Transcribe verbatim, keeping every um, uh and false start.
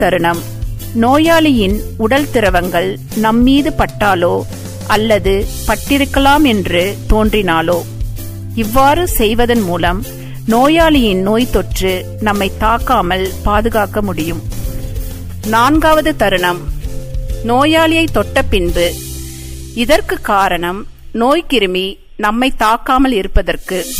தருணம் நோயாளியின் உடல் திரவங்கள் நம்மீது பட்டாலோ அல்லது பட்டிருக்கலாம் என்று தோன்றினாலோ. இவ்வாறு செய்வதன் மூலம் நோயாளியின் நோய் தொற்று நம்மை தாக்காமல் பாதுகாக்க முடியும். நான்காவது தருணம் நோயாளியை தொட்ட பின்பு. இதற்கு காரணம் நோய்க்கிருமி நம்மை தாக்காமல் இருப்பதற்கு.